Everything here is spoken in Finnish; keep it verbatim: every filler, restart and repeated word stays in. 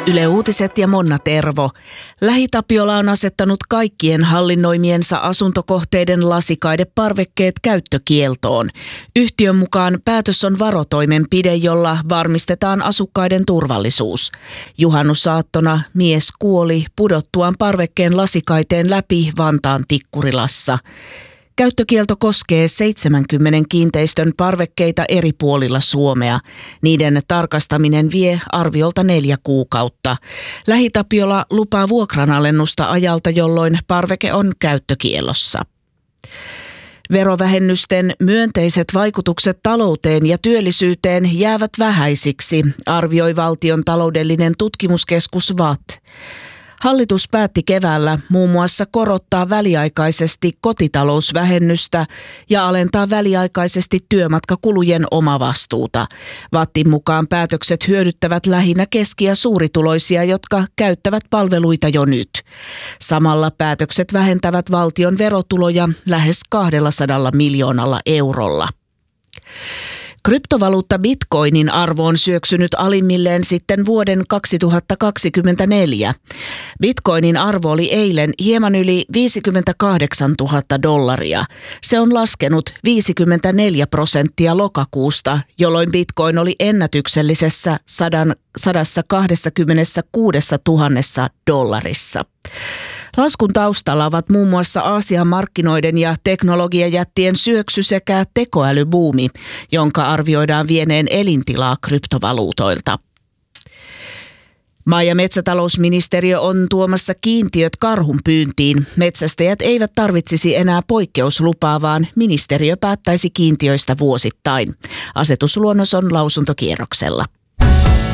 Yle Uutiset ja Monna Tervo. LähiTapiola on asettanut kaikkien hallinnoimiensa asuntokohteiden lasikaideparvekkeet käyttökieltoon. Yhtiön mukaan päätös on varotoimenpide, jolla varmistetaan asukkaiden turvallisuus. Juhannusaattona mies kuoli pudottuaan parvekkeen lasikaiteen läpi Vantaan Tikkurilassa. Käyttökielto koskee seitsemänkymmenen kiinteistön parvekkeita eri puolilla Suomea. Niiden tarkastaminen vie arviolta neljä kuukautta. LähiTapiola lupaa vuokranalennusta ajalta, jolloin parveke on käyttökiellossa. Verovähennysten myönteiset vaikutukset talouteen ja työllisyyteen jäävät vähäisiksi, arvioi Valtion taloudellinen tutkimuskeskus V A T. Hallitus päätti keväällä muun muassa korottaa väliaikaisesti kotitalousvähennystä ja alentaa väliaikaisesti työmatkakulujen omavastuuta. VATTin mukaan päätökset hyödyttävät lähinnä keski- ja suurituloisia, jotka käyttävät palveluita jo nyt. Samalla päätökset vähentävät valtion verotuloja lähes kaksisataa miljoonalla eurolla. Kryptovaluutta Bitcoinin arvo on syöksynyt alimmilleen sitten vuoden kaksituhattakaksikymmentäneljä. Bitcoinin arvo oli eilen hieman yli viisikymmentäkahdeksantuhatta dollaria. Se on laskenut viisikymmentäneljä prosenttia lokakuusta, jolloin Bitcoin oli ennätyksellisessä sata kaksikymmentäkuusituhatta dollarissa. Laskun taustalla ovat muun muassa Aasian markkinoiden ja teknologiajättien syöksy sekä tekoälybuumi, jonka arvioidaan vieneen elintilaa kryptovaluutoilta. Maa- ja metsätalousministeriö on tuomassa kiintiöt karhun pyyntiin. Metsästäjät eivät tarvitsisi enää poikkeuslupaa, vaan ministeriö päättäisi kiintiöistä vuosittain. Asetusluonnos on lausuntokierroksella.